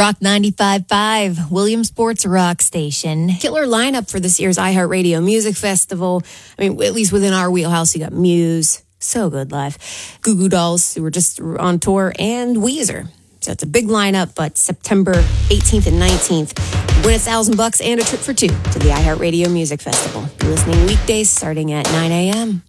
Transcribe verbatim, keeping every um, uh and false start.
Rock ninety-five point five, Williamsport's rock station. Killer lineup for this year's iHeartRadio Music Festival. I mean, at least within our wheelhouse, you got Muse, so good live, Goo Goo Dolls, who were just on tour, and Weezer. So it's a big lineup, but September eighteenth and nineteenth, win a thousand bucks and a trip for two to the iHeartRadio Music Festival. Be listening weekdays starting at nine a.m.